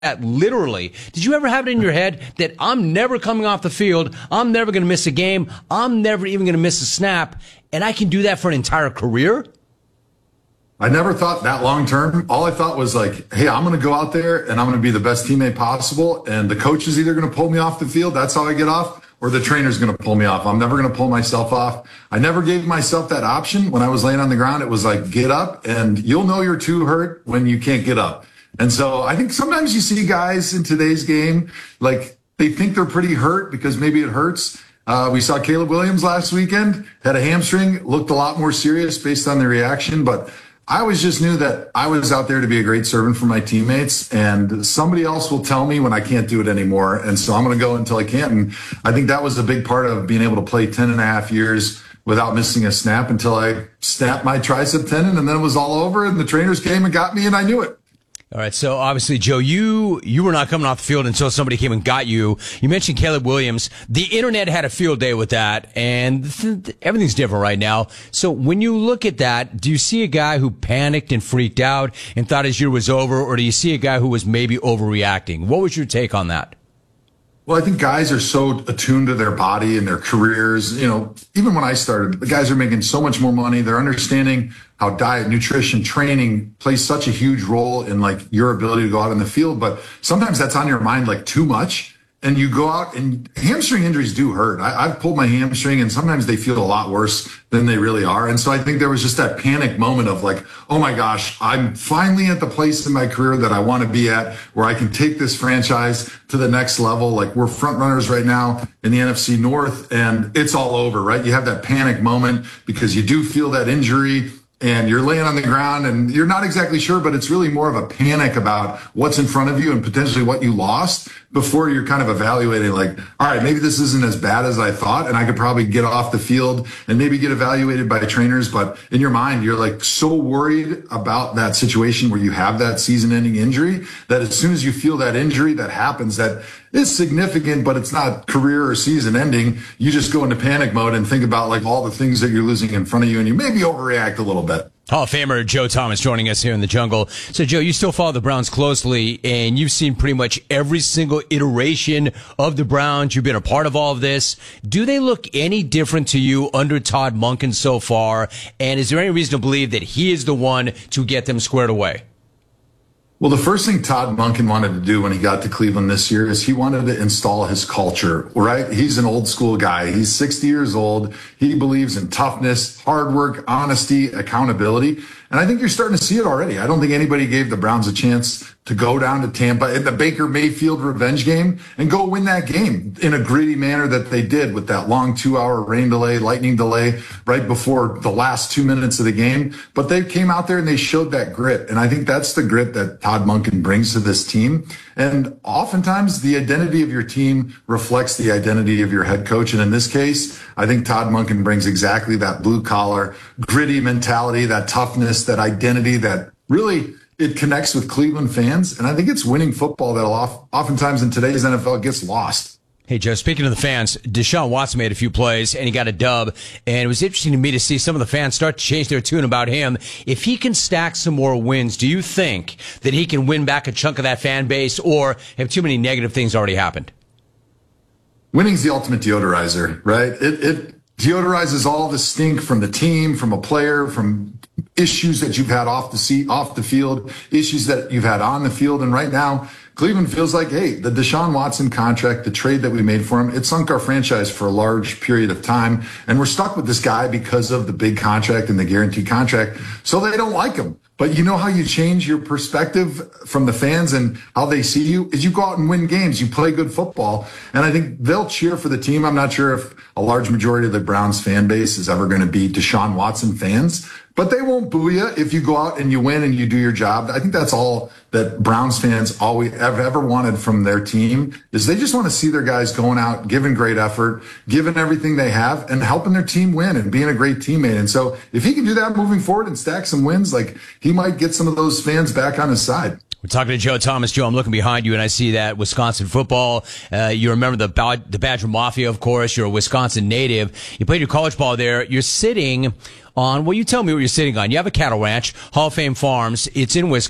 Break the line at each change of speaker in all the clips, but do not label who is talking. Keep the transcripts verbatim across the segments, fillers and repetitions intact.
that literally. Did you ever have it in your head that I'm never coming off the field, I'm never going to miss a game, I'm never even going to miss a snap, and I can do that for an entire career?
I never thought that long term. All I thought was like, hey, I'm going to go out there and I'm going to be the best teammate possible. And the coach is either going to pull me off the field, that's how I get off, or the trainer's going to pull me off. I'm never going to pull myself off. I never gave myself that option. When I was laying on the ground, it was like, get up, and you'll know you're too hurt when you can't get up. And so I think sometimes you see guys in today's game, like they think they're pretty hurt because maybe it hurts. Uh, we saw Caleb Williams last weekend, had a hamstring, looked a lot more serious based on the reaction, but I always just knew that I was out there to be a great servant for my teammates, and somebody else will tell me when I can't do it anymore. And so I'm going to go until I can't. And I think that was a big part of being able to play ten and a half years without missing a snap until I snapped my tricep tendon, and then it was all over, and the trainers came and got me, and I knew it.
All right, so obviously, Joe, you you were not coming off the field until somebody came and got you. You mentioned Caleb Williams. The internet had a field day with that, and th- everything's different right now. So when you look at that, do you see a guy who panicked and freaked out and thought his year was over, or do you see a guy who was maybe overreacting? What was your take on that?
Well, I think guys are so attuned to their body and their careers. You know, even when I started, the guys are making so much more money. They're understanding how diet, nutrition, training plays such a huge role in like your ability to go out in the field. But sometimes that's on your mind like too much. And you go out, and hamstring injuries do hurt. I, I've pulled my hamstring, and sometimes they feel a lot worse than they really are. And so I think there was just that panic moment of like, oh my gosh, I'm finally at the place in my career that I want to be at, where I can take this franchise to the next level. Like, we're front runners right now in the N F C North, and it's all over, right? You have that panic moment because you do feel that injury, and you're laying on the ground and you're not exactly sure, but it's really more of a panic about what's in front of you and potentially what you lost before you're kind of evaluating like, all right, maybe this isn't as bad as I thought, and I could probably get off the field and maybe get evaluated by trainers. But in your mind, you're like so worried about that situation where you have that season ending injury that as soon as you feel that injury that happens, that is significant, but it's not career or season ending, you just go into panic mode and think about like all the things that you're losing in front of you, and you maybe overreact a little bit.
Hall of Famer Joe Thomas joining us here in the jungle. So, Joe, you still follow the Browns closely, and you've seen pretty much every single iteration of the Browns. You've been a part of all of this. Do they look any different to you under Todd Monken so far? And is there any reason to believe that he is the one to get them squared away?
Well, the first thing Todd Monken wanted to do when he got to Cleveland this year is he wanted to install his culture, right? He's an old school guy. He's sixty years old. He believes in toughness, hard work, honesty, accountability. And I think you're starting to see it already. I don't think anybody gave the Browns a chance to go down to Tampa in the Baker Mayfield revenge game and go win that game in a gritty manner that they did with that long two-hour rain delay, lightning delay right before the last two minutes of the game. But they came out there and they showed that grit. And I think that's the grit that Todd Monken brings to this team. And oftentimes the identity of your team reflects the identity of your head coach. And in this case, I think Todd Monken brings exactly that blue-collar, gritty mentality, that toughness, that identity that really it connects with Cleveland fans. And I think it's winning football that oftentimes in today's N F L gets lost.
Hey, Joe, speaking of the fans, Deshaun Watson made a few plays, and he got a dub. And it was interesting to me to see some of the fans start to change their tune about him. If he can stack some more wins, do you think that he can win back a chunk of that fan base, or have too many negative things already happened?
Winning's the ultimate deodorizer, right? It, it deodorizes all the stink from the team, from a player, from issues that you've had off the seat, off the field, issues that you've had on the field. And right now, Cleveland feels like, hey, the Deshaun Watson contract, the trade that we made for him, it sunk our franchise for a large period of time. And we're stuck with this guy because of the big contract and the guaranteed contract. So they don't like him. But you know how you change your perspective from the fans and how they see you is you go out and win games. You play good football. And I think they'll cheer for the team. I'm not sure if a large majority of the Browns fan base is ever going to be Deshaun Watson fans, but they won't boo you if you go out and you win and you do your job. I think that's all that Browns fans always have ever wanted from their team is they just want to see their guys going out, giving great effort, giving everything they have and helping their team win and being a great teammate. And so if he can do that moving forward and stack some wins, like he might get some of those fans back on his side.
We're talking to Joe Thomas. Joe, I'm looking behind you, and I see that Wisconsin football. Uh, you remember the the Badger Mafia, of course. You're a Wisconsin native. You played your college ball there. You're sitting on, well, you tell me what you're sitting on. You have a cattle ranch, Hall of Fame Farms. It's in Wisco.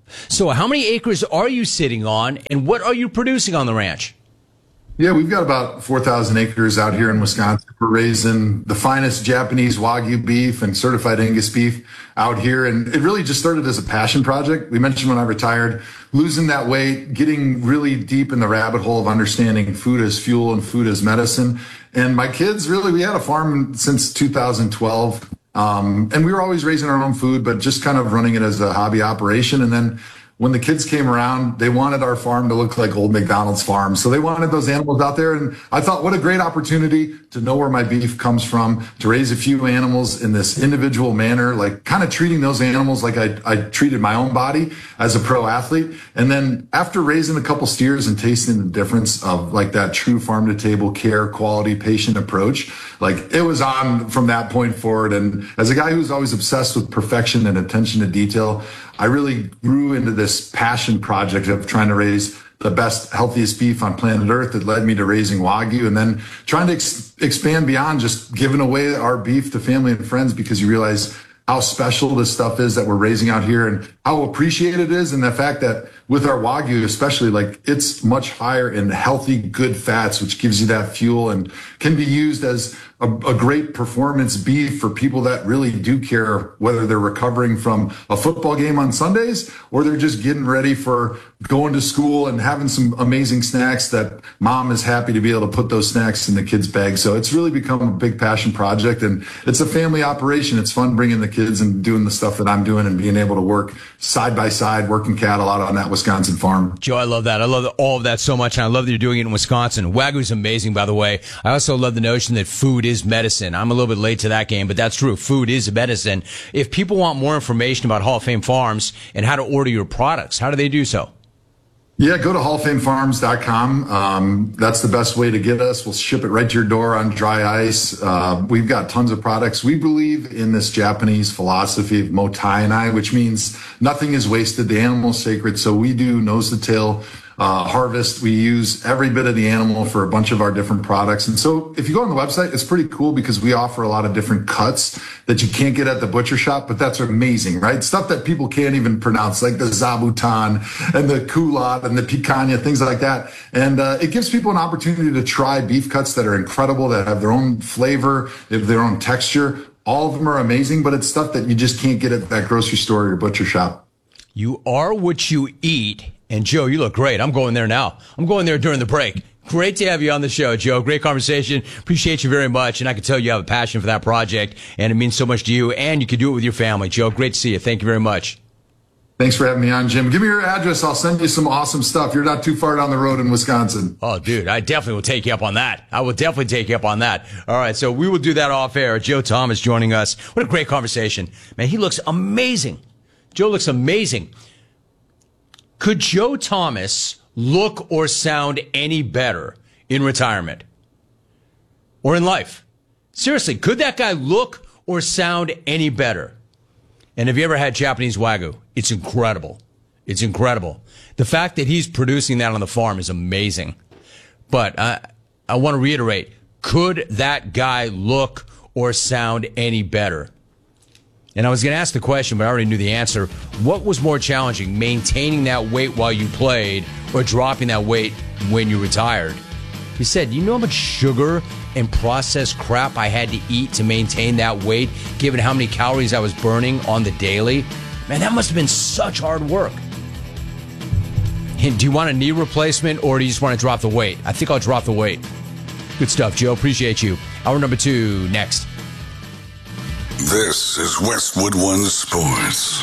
So how many acres are you sitting on, and what are you producing on the ranch?
Yeah, we've got about four thousand acres out here in Wisconsin. We're raising the finest Japanese Wagyu beef and certified Angus beef out here. And it really just started as a passion project. We mentioned when I retired, losing that weight, getting really deep in the rabbit hole of understanding food as fuel and food as medicine. And my kids, really, we had a farm since two thousand twelve. Um, and we were always raising our own food, but just kind of running it as a hobby operation. And then when the kids came around, they wanted our farm to look like old McDonald's farm. So they wanted those animals out there. And I thought, what a great opportunity to know where my beef comes from, to raise a few animals in this individual manner, like kind of treating those animals like I, I treated my own body as a pro athlete. And then after raising a couple steers and tasting the difference of like that true farm to table care, quality, patient approach, like it was on from that point forward. And as a guy who's always obsessed with perfection and attention to detail, I really grew into this passion project of trying to raise the best, healthiest beef on planet Earth that led me to raising Wagyu, and then trying to ex- expand beyond just giving away our beef to family and friends, because you realize how special this stuff is that we're raising out here and how appreciated it is. And the fact that with our Wagyu, especially, like it's much higher in healthy, good fats, which gives you that fuel and can be used as a, a great performance beef for people that really do care, whether they're recovering from a football game on Sundays or they're just getting ready for going to school and having some amazing snacks that mom is happy to be able to put those snacks in the kids' bag. So it's really become a big passion project, and it's a family operation. It's fun bringing the kids and doing the stuff that I'm doing and being able to work side by side, working cattle out on that Wisconsin farm.
Joe, I love that. I love all of that so much, and I love that you're doing it in Wisconsin. Wagyu's amazing, by the way. I also love the notion that food is medicine. I'm a little bit late to that game, but that's true. Food is medicine. If people want more information about Hall of Fame Farms and how to order your products, how do they do so?
Yeah, go to hall of fame farms dot com. Um, that's the best way to get us. We'll ship it right to your door on dry ice. Uh, we've got tons of products. We believe in this Japanese philosophy of motainai, which means nothing is wasted. The animal is sacred. So we do nose to tail uh, harvest. We use every bit of the animal for a bunch of our different products. And so if you go on the website, it's pretty cool because we offer a lot of different cuts that you can't get at the butcher shop, but that's amazing, right? Stuff that people can't even pronounce, like the zabuton and the culotte and the picanha, things like that. And uh, it gives people an opportunity to try beef cuts that are incredible, that have their own flavor, they have their own texture. All of them are amazing, but it's stuff that you just can't get at that grocery store or your butcher shop.
You are what you eat. And Joe, you look great. I'm going there now. I'm going there during the break. Great to have you on the show, Joe. Great conversation. Appreciate you very much. And I can tell you have a passion for that project, and it means so much to you, and you can do it with your family. Joe, great to see you. Thank you very much.
Thanks for having me on, Jim. Give me your address. I'll send you some awesome stuff. You're not too far down the road in Wisconsin.
Oh, dude, I definitely will take you up on that. I will definitely take you up on that. All right, so we will do that off air. Joe Thomas joining us. What a great conversation. Man, he looks amazing. Joe looks amazing. Could Joe Thomas look or sound any better in retirement or in life? Seriously, could that guy look or sound any better? And have you ever had Japanese Wagyu? It's incredible. It's incredible. The fact that he's producing that on the farm is amazing. But I, I want to reiterate, could that guy look or sound any better? And I was going to ask the question, but I already knew the answer. What was more challenging, maintaining that weight while you played or dropping that weight when you retired? He said, you know how much sugar and processed crap I had to eat to maintain that weight, given how many calories I was burning on the daily? Man, that must have been such hard work. And do you want a knee replacement, or do you just want to drop the weight? I think I'll drop the weight. Good stuff, Joe. Appreciate you. Hour number two, next.
This is Westwood One Sports.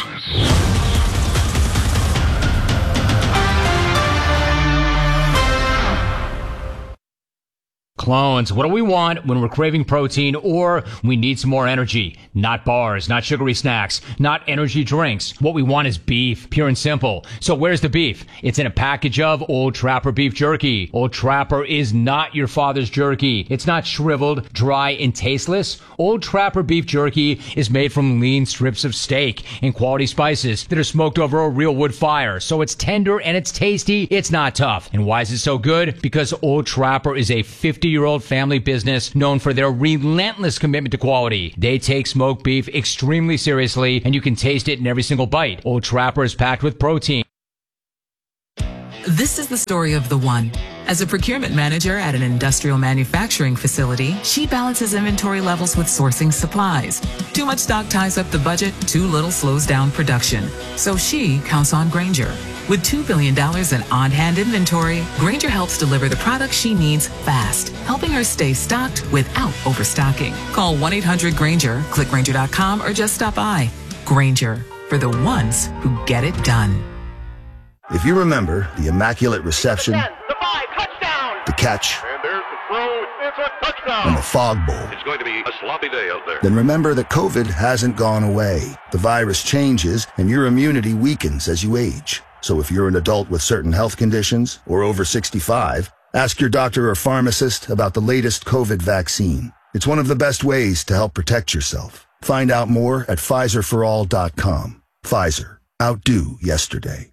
Clones, what do we want when we're craving protein or we need some more energy? Not bars, not sugary snacks, not energy drinks. What we want is beef, pure and simple. So where's the beef? It's in a package of Old Trapper beef jerky. Old Trapper is not your father's jerky. It's not shriveled, dry, and tasteless. Old Trapper beef jerky is made from lean strips of steak and quality spices that are smoked over a real wood fire. So it's tender and it's tasty. It's not tough. And why is it so good? Because Old Trapper is a fifty thirty-year-old family business known for their relentless commitment to quality. They take smoked beef extremely seriously, and you can taste it in every single bite. Old Trapper is packed with protein.
This is the story of the one. As a procurement manager at an industrial manufacturing facility, she balances inventory levels with sourcing supplies. Too much stock ties up the budget, too little slows down production. So she counts on Grainger. With two billion dollars in on-hand inventory, Grainger helps deliver the products she needs fast, helping her stay stocked without overstocking. Call one eight hundred Grainger, click Grainger dot com, or just stop by. Grainger, for the ones who get it done.
If you remember the immaculate reception,
ten, the five, touchdown,
the catch,
and there's the throw, it's a touchdown,
and the fog bowl,
it's going to be a sloppy day out there.
Then remember that COVID hasn't gone away. The virus changes, and your immunity weakens as you age. So if you're an adult with certain health conditions or over sixty-five, ask your doctor or pharmacist about the latest COVID vaccine. It's one of the best ways to help protect yourself. Find out more at Pfizer for all dot com. Pfizer. Outdo yesterday.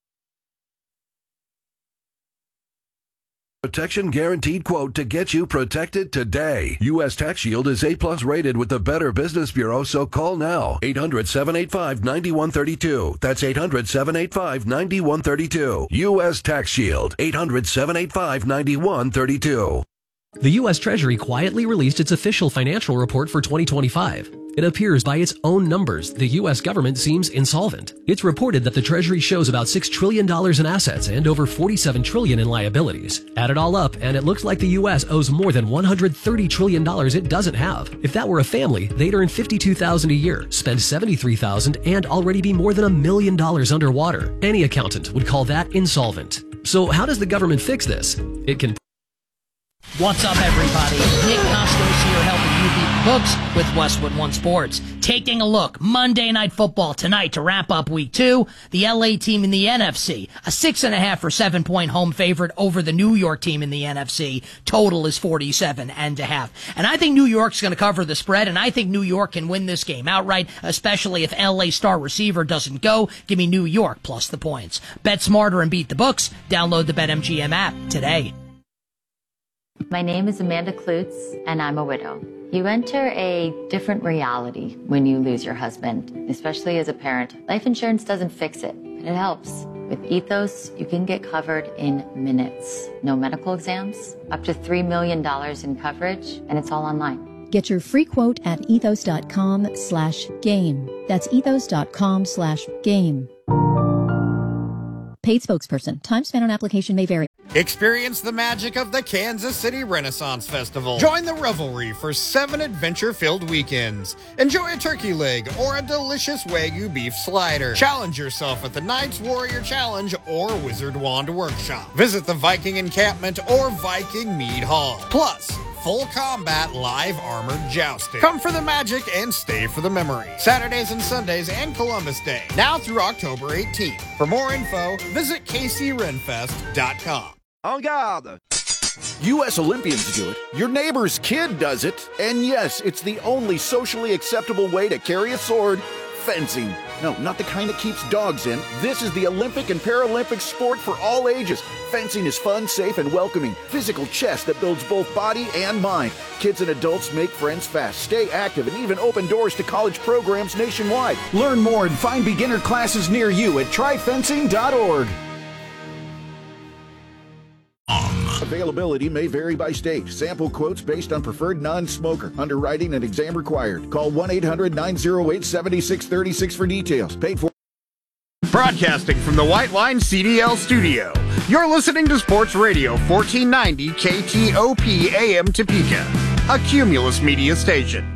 Protection Guaranteed quote to get you protected today. U S Tax Shield is A plus rated with the Better Business Bureau, so call now. eight hundred, seven eight five, nine one three two. That's eight hundred, seven eight five, nine one three two. U S Tax Shield. eight hundred, seven eight five, nine one three two.
The U S Treasury quietly released its official financial report for twenty twenty-five. It appears by its own numbers, the U S government seems insolvent. It's reported that the Treasury shows about six trillion dollars in assets and over forty-seven trillion dollars in liabilities. Add it all up, and it looks like the U S owes more than one hundred thirty trillion dollars it doesn't have. If that were a family, they'd earn fifty-two thousand dollars a year, spend seventy-three thousand dollars, and already be more than a million dollars underwater. Any accountant would call that insolvent. So how does the government fix this? It can...
What's up, everybody? Nick Costos here, helping you beat the books with Westwood One Sports. Taking a look, Monday Night Football tonight to wrap up week two. The L A team in the N F C, a six and a half or seven point home favorite over the New York team in the N F C. Total is forty-seven and a half. And I think New York's going to cover the spread, and I think New York can win this game outright, especially if L A star receiver doesn't go. Give me New York plus the points. Bet smarter and beat the books. Download the BetMGM app today.
My name is Amanda Klutz, and I'm a widow. You enter a different reality when you lose your husband, especially as a parent. Life insurance doesn't fix it, but it helps. With Ethos, you can get covered in minutes. No medical exams, up to three million dollars in coverage, and it's all online.
Get your free quote at ethos.com slash game. That's ethos.com slash game. Paid spokesperson. Time spent on application may vary.
Experience the magic of the Kansas City Renaissance Festival. Join the revelry for seven adventure-filled weekends. Enjoy a turkey leg or a delicious Wagyu beef slider. Challenge yourself at the Knights Warrior Challenge or Wizard Wand Workshop. Visit the Viking Encampment or Viking Mead Hall. Plus, full combat live armored jousting. Come for the magic and stay for the memory. Saturdays and Sundays and Columbus Day. Now through October eighteenth. For more info, visit k c renfest dot com.
En garde! U S Olympians do it. Your neighbor's kid does it. And yes, it's the only socially acceptable way to carry a sword. Fencing. No, not the kind that keeps dogs in. This is the Olympic and Paralympic sport for all ages. Fencing is fun, safe, and welcoming. Physical chess that builds both body and mind. Kids and adults make friends fast, stay active, and even open doors to college programs nationwide. Learn more and find beginner classes near you at try fencing dot org. Availability may vary by state. Sample quotes based on preferred non-smoker. Underwriting and exam required. Call one eight hundred, nine oh eight, seven six three six for details. Paid for.
Broadcasting from the White Line C D L studio. You're listening to Sports Radio fourteen ninety K T O P A M Topeka, a Cumulus Media station.